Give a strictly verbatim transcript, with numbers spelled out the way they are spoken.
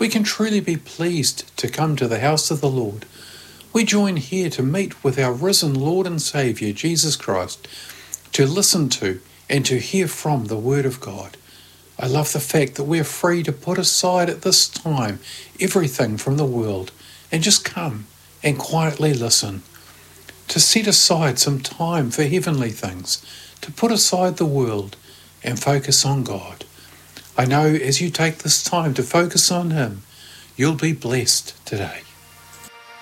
we can truly be pleased to come to the house of the Lord. We join here to meet with our risen Lord and Saviour, Jesus Christ, to listen to and to hear from the Word of God. I love the fact that we're free to put aside at this time everything from the world and just come and quietly listen, to set aside some time for heavenly things, to put aside the world and focus on God. I know as you take this time to focus on Him, you'll be blessed today.